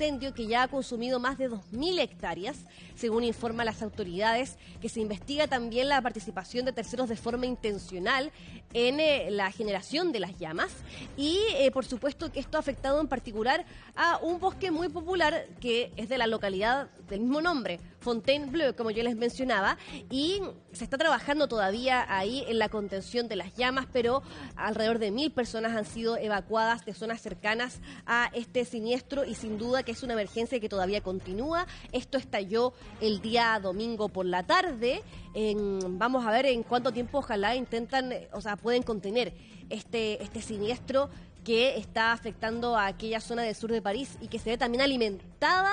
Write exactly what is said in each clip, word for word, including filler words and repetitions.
incendio que ya ha consumido más de dos mil hectáreas, según informan las autoridades, que se investiga también la participación de terceros de forma intencional en eh, la generación de las llamas y, eh, por supuesto, que esto ha afectado en particular a un bosque muy popular que es de la localidad del mismo nombre, Fontainebleau, como yo les mencionaba, y se está trabajando todavía ahí en la contención de las llamas, pero alrededor de mil personas han sido evacuadas de zonas cercanas a este siniestro y sin duda que es una emergencia que todavía continúa. Esto estalló el día domingo por la tarde. En, vamos a ver en cuánto tiempo ojalá intentan, o sea, pueden contener este, este siniestro que está afectando a aquella zona del sur de París y que se ve también alimentada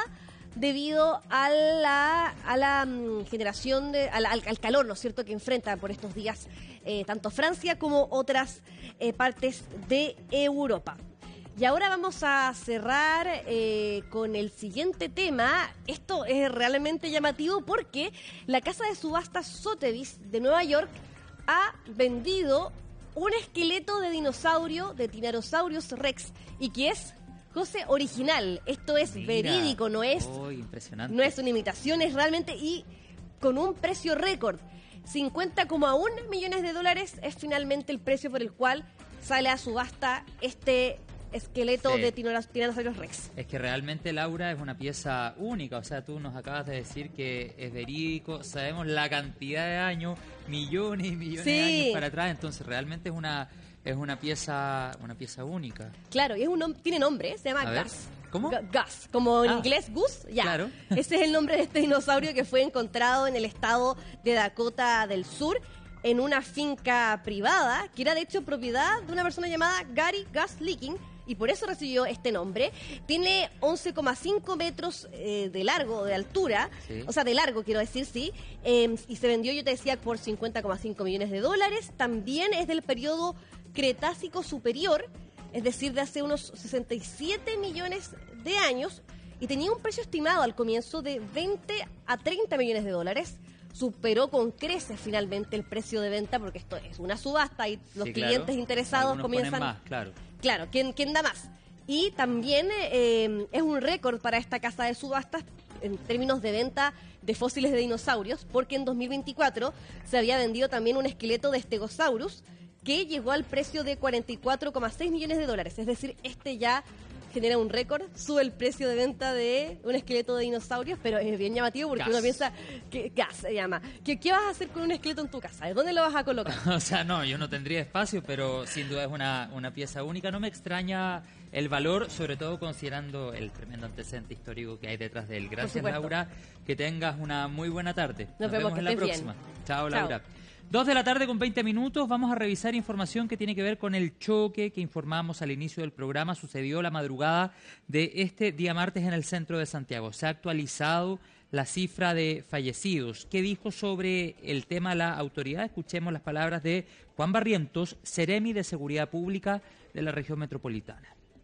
debido a la, a la um, generación, de, a la, al, al calor, ¿no es cierto?, que enfrenta por estos días eh, tanto Francia como otras eh, partes de Europa. Y ahora vamos a cerrar eh, con el siguiente tema. Esto es realmente llamativo porque la casa de subastas Sotheby's de Nueva York ha vendido un esqueleto de dinosaurio, de Tyrannosaurus Rex, y que es, José, original. Esto es Mira. verídico, no es, oh, impresionante. No es una imitación, es realmente, y con un precio récord. cincuenta coma uno millones de dólares es finalmente el precio por el cual sale a subasta este esqueleto sí. de Tyrannosaurus Rex. Es que realmente, Laura, es una pieza única. O sea, tú nos acabas de decir que es verídico. Sabemos la cantidad de años, millones y millones sí. de años para atrás. Entonces, realmente es una es una pieza una pieza única. Claro, y es un tiene nombre, se llama A Gus. Ver, ¿cómo? G Gus, como en ah, inglés Gus, ya. Claro. Ese es el nombre de este dinosaurio que fue encontrado en el estado de Dakota del Sur, en una finca privada, que era de hecho propiedad de una persona llamada Gary Gus Licking, y por eso recibió este nombre. Tiene once coma cinco metros eh, de largo, de altura, sí. o sea, de largo quiero decir, sí, eh, y se vendió, yo te decía, por cincuenta coma cinco millones de dólares. También es del periodo Cretácico Superior, es decir, de hace unos sesenta y siete millones de años, y tenía un precio estimado al comienzo de veinte a treinta millones de dólares. Superó con creces finalmente el precio de venta, porque esto es una subasta y los sí, clientes claro. interesados Algunos comienzan... más, claro. Claro, ¿quién, quién da más? Y también eh, es un récord para esta casa de subastas en términos de venta de fósiles de dinosaurios, porque en dos mil veinticuatro se había vendido también un esqueleto de Stegosaurus que llegó al precio de cuarenta y cuatro coma seis millones de dólares. Es decir, este ya genera un récord, sube el precio de venta de un esqueleto de dinosaurios, pero es bien llamativo porque gas. uno piensa, que gas se llama. ¿Qué, ¿Qué vas a hacer con un esqueleto en tu casa? ¿Dónde lo vas a colocar? O sea, no, yo no tendría espacio, pero sin duda es una, una pieza única. No me extraña el valor, sobre todo considerando el tremendo antecedente histórico que hay detrás de él. Gracias, Laura. Que tengas una muy buena tarde. Nos, Nos vemos, vemos en la próxima. Bien. Chao, Laura. Chao. Dos de la tarde con veinte minutos, vamos a revisar información que tiene que ver con el choque que informamos al inicio del programa. Sucedió la madrugada de este día martes en el centro de Santiago. Se ha actualizado la cifra de fallecidos. ¿Qué dijo sobre el tema la autoridad? Escuchemos las palabras de Juan Barrientos, Seremi de Seguridad Pública de la región metropolitana.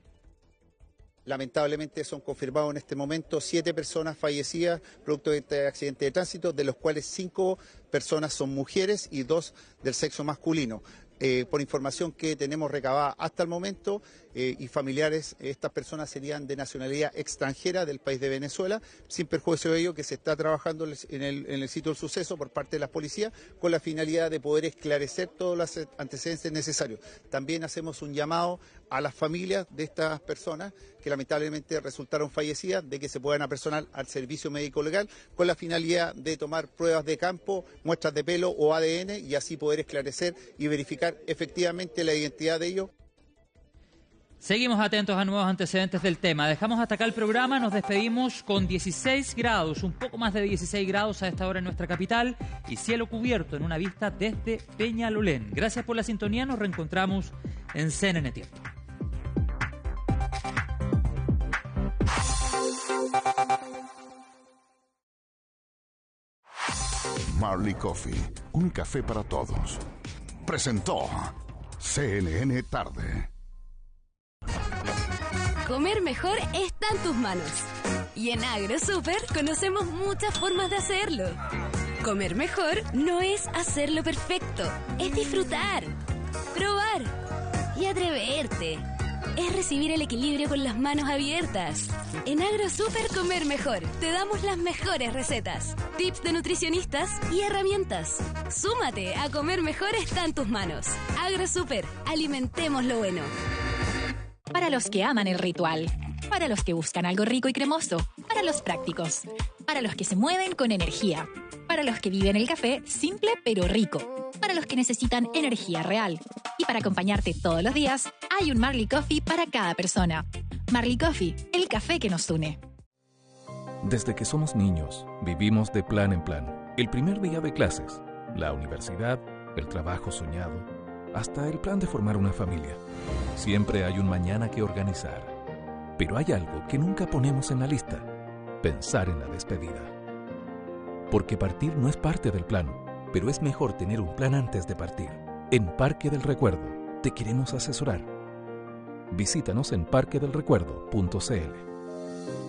Lamentablemente son confirmados en este momento siete personas fallecidas producto de este accidente de tránsito, de los cuales cinco personas son mujeres y dos del sexo masculino. Eh, por información que tenemos recabada hasta el momento eh, y familiares, estas personas serían de nacionalidad extranjera del país de Venezuela, sin perjuicio de ello que se está trabajando en el, en el sitio del suceso por parte de la policía con la finalidad de poder esclarecer todos los antecedentes necesarios. También hacemos un llamado a las familias de estas personas que lamentablemente resultaron fallecidas, de que se puedan apersonar al servicio médico legal con la finalidad de tomar pruebas de campo, muestras de pelo o A D N y así poder esclarecer y verificar efectivamente la identidad de ellos. Seguimos atentos a nuevos antecedentes del tema. Dejamos hasta acá el programa, nos despedimos con dieciséis grados, un poco más de dieciséis grados a esta hora en nuestra capital y cielo cubierto en una vista desde Peñalolén. Gracias por la sintonía, nos reencontramos en C N N Tiempo. Marley Coffee, un café para todos. Presentó C N N Tarde. Comer mejor está en tus manos. Y en AgroSuper conocemos muchas formas de hacerlo. Comer mejor no es hacerlo perfecto, es disfrutar, probar y atreverte. es recibir el equilibrio con las manos abiertas. En AgroSuper Comer Mejor te damos las mejores recetas, tips de nutricionistas y herramientas. Súmate a Comer Mejor está en tus manos. AgroSuper, alimentemos lo bueno. Para los que aman el ritual, para los que buscan algo rico y cremoso, para los prácticos, para los que se mueven con energía, para los que viven el café simple pero rico, para los que necesitan energía real. Y para acompañarte todos los días, hay un Marley Coffee para cada persona. Marley Coffee, el café que nos une. Desde que somos niños, vivimos de plan en plan. El primer día de clases, la universidad, el trabajo soñado, hasta el plan de formar una familia. Siempre hay un mañana que organizar. Pero hay algo que nunca ponemos en la lista: pensar en la despedida. Porque partir no es parte del plan, pero es mejor tener un plan antes de partir. En Parque del Recuerdo te queremos asesorar. Visítanos en parque del recuerdo punto c l.